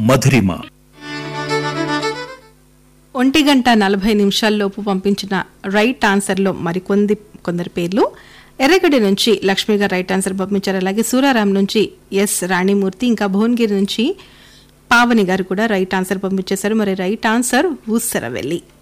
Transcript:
మధురిమ. 1:40 పంపించిన రైట్ ఆన్సర్లో కొందరి పేర్లు. ఎర్రగడ్డ నుంచి లక్ష్మి గారు రైట్ ఆన్సర్ పంపించారు. అలాగే సూరారాం నుంచి ఎస్ రాణిమూర్తి, ఇంకా భువనగిరి నుంచి పావని గారు కూడా రైట్ ఆన్సర్ పంపించేశారు. మరి రైట్ ఆన్సర్ ఊసరవెల్లి.